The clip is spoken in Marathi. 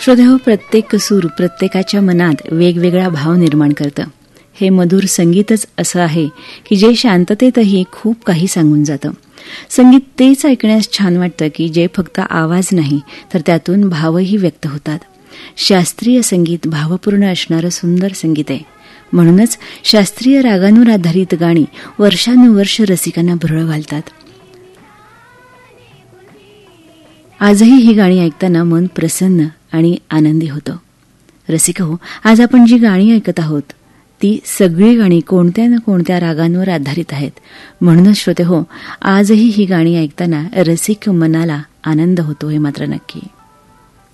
श्रोतेहो, प्रत्येक सूर प्रत्येकाच्या मनात वेगवेगळा भाव निर्माण करतं. हे मधुर संगीतच असं आहे की जे शांततेतही खूप काही सांगून जातं. संगीत तेच ऐकण्यास छान वाटतं की जे फक्त आवाज नाही तर त्यातून भावही व्यक्त होतात. शास्त्रीय संगीत भावपूर्ण असणारं सुंदर संगीत आहे. म्हणूनच शास्त्रीय रागांवर आधारित गाणी वर्षानुवर्ष रसिकांना भुरळ घालतात. आजही ही गाणी ऐकताना मन प्रसन्न आणि आनंदी होतं. रसिको, आज आपण जी गाणी ऐकत आहोत ती सगळी गाणी कोणत्या ना कोणत्या रागांवर आधारित आहेत. म्हणूनच श्रोते हो, आजही ही गाणी ऐकताना रसिक मनाला आनंद होतो हे मात्र नक्की.